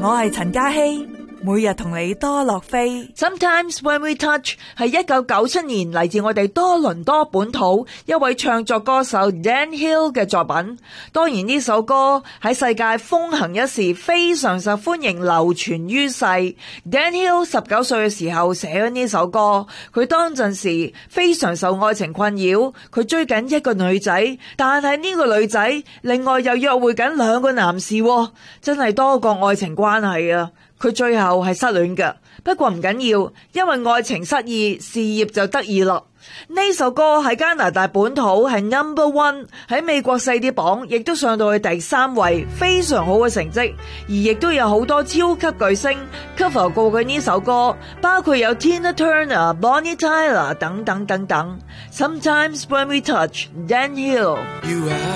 我係陳嘉希，每日同你多樂飛。 Sometimes when we touch 係1997年嚟自我哋多倫多本土一位唱作歌手 Dan Hill 嘅作品。當然呢首歌喺世界風行一時，非常受歡迎，流傳於世。Dan Hill 19歲嘅時候寫咗呢首歌，佢當陣時非常受愛情困擾，佢追緊一個女仔，但係呢個女仔另外又約會緊兩個男士，真係多個愛情關係啊！佢最後係失戀㗎，不過唔緊要，因為愛情失意，事業就得意咯。呢首歌喺加拿大本土係 No.1， 喺美國細碟榜亦都上到去第3位，非常好嘅成績。而亦都有好多超級巨星 cover 過佢呢首歌，包括有 Tina Turner、Bonnie Tyler 等等等等。Sometimes when we touch Dan Hill。